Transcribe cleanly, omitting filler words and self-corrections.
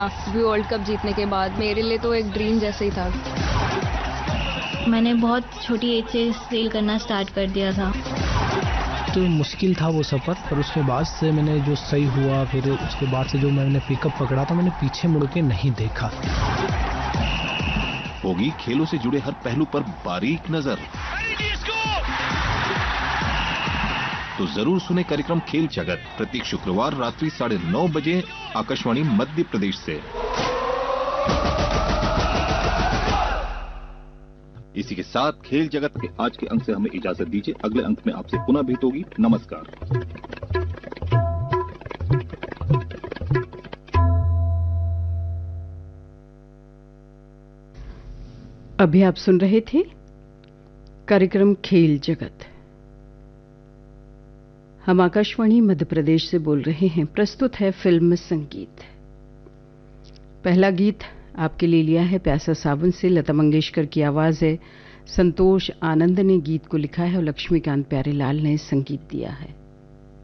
भी world cup जीतने के बाद मेरे लिए तो एक ड्रीम जैसे ही था। मैंने बहुत छोटी एज से सेल करना स्टार्ट कर दिया था। तो मुश्किल था वो सफ़र, पर उसके बाद से मैंने जो सही हुआ, फिर उसके बाद से जो मैंने पिकअप पकड़ा तो मैंने पीछे मुड़ के नहीं देखा। होगी खेलों से जुड़े हर पहलू पर बारीक नजर, तो जरूर सुने कार्यक्रम खेल जगत प्रत्येक शुक्रवार रात्रि 9:30 बजे आकाशवाणी मध्य प्रदेश से। इसी के साथ खेल जगत के आज के अंक से हमें इजाजत दीजिए। अगले अंक में आपसे पुनः भेंट होगी। नमस्कार। अभी आप सुन रहे थे कार्यक्रम खेल जगत। हम आकाशवाणी मध्य प्रदेश से बोल रहे हैं। प्रस्तुत है फिल्म संगीत। पहला गीत आपके लिए लिया है प्यासा सावन से। लता मंगेशकर की आवाज है, संतोष आनंद ने गीत को लिखा है और लक्ष्मीकांत प्यारेलाल ने संगीत दिया है।